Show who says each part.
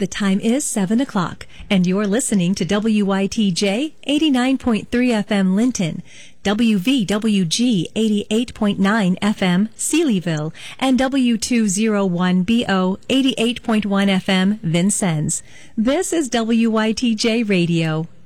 Speaker 1: The time is 7 o'clock, and you're listening to WYTJ 89.3 FM Linton, WVWG 88.9 FM Sealyville, and W201BO 88.1 FM Vincennes. This is WYTJ Radio,